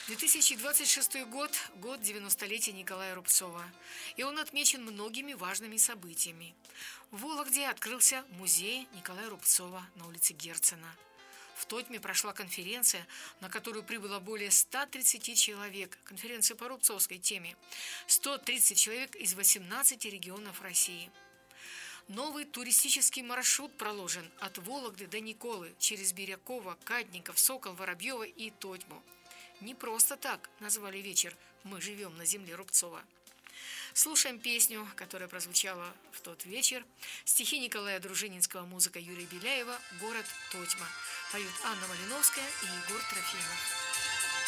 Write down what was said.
2026 год – год 90-летия Николая Рубцова, и он отмечен многими важными событиями. В Вологде открылся музей Николая Рубцова на улице Герцена. В Тотьме прошла конференция, на которую прибыло более 130 человек. Конференция по рубцовской теме. 130 человек из 18 регионов России. Новый туристический маршрут проложен от Вологды до Николы через Бирюково, Кадников, Сокол, Воробьево и Тотьму. Не просто так назвали вечер «Мы живем на земле Рубцова». Слушаем песню, которая прозвучала в тот вечер. Стихи Николая Дружининского, музыка Юрия Беляева «Город Тотьма». Поют Анна Малиновская и Егор Трофимов.